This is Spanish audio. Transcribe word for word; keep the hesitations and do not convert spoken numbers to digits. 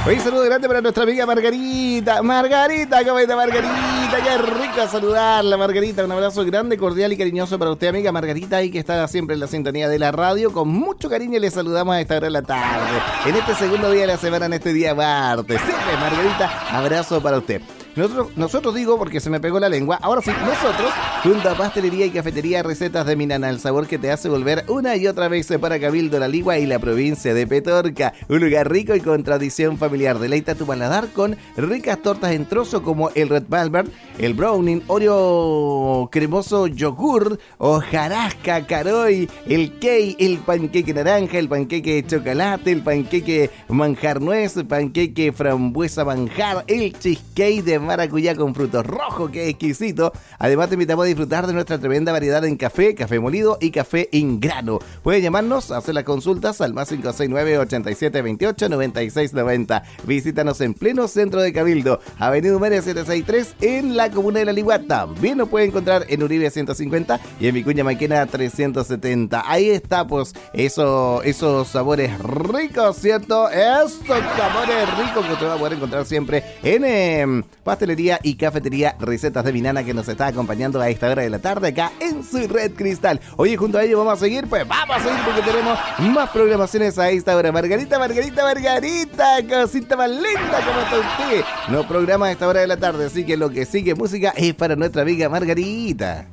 Un saludo grande para nuestra amiga Margarita. Margarita, ¿cómo está Margarita? Qué rico saludarla, Margarita. Un abrazo grande, cordial y cariñoso para usted, amiga Margarita, ahí que está siempre en la sintonía de la radio. Con mucho cariño le saludamos a esta hora de la tarde, en este segundo día de la semana, en este día martes. Siempre, Margarita, abrazo para usted. Nosotros, nosotros digo, porque se me pegó la lengua, ahora sí, nosotros, junto a Pastelería y Cafetería Recetas de Minana, el sabor que te hace volver una y otra vez para Cabildo, La Ligua y la provincia de Petorca. Un lugar rico y con tradición familiar. Deleita tu paladar con ricas tortas en trozo como el Red Velvet, el Browning, Oreo cremoso yogur, hojarasca, caroy, el key, el panqueque naranja, el panqueque chocolate, el panqueque manjar nuez, el panqueque frambuesa manjar, el cheesecake de maracuyá con frutos rojos, que exquisito. Además te invitamos a disfrutar de nuestra tremenda variedad en café, café molido y café en grano. Puedes llamarnos, hacer las consultas al más cinco seis nueve, ochenta y siete veintiocho, noventa y seis noventa. Visítanos en pleno centro de Cabildo, Avenida Humere setecientos sesenta y tres, en la comuna de La Ligua. También nos puede encontrar en Uribe ciento cincuenta y en Vicuña Maquena trescientos setenta. Ahí está, pues, eso, esos sabores ricos, ¿cierto? Esos sabores ricos que usted va a poder encontrar siempre en eh, Pastelería y Cafetería Recetas de Minana, que nos está acompañando a esta hora de la tarde acá en su Red Cristal. Oye, junto a ellos vamos a seguir, pues vamos a seguir porque tenemos más programaciones a esta hora. Margarita, Margarita, Margarita, cosita más linda, ¿cómo está usted? No programa a esta hora de la tarde, así que lo que sigue música es para nuestra amiga Margarita.